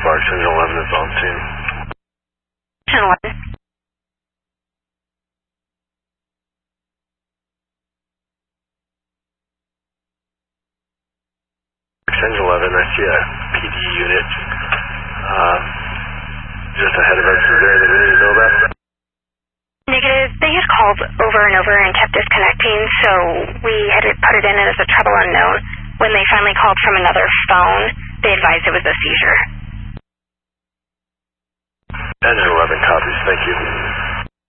Extension 11 is on scene. Extension 11. Extension 11, I see a PD unit just ahead of us. Is there anything we need to know about? Negative. They had called over and over and kept disconnecting, so we had to put it in as a trouble unknown. When they finally called from another phone, they advised it was a seizure. Engine 11 copies. Thank you.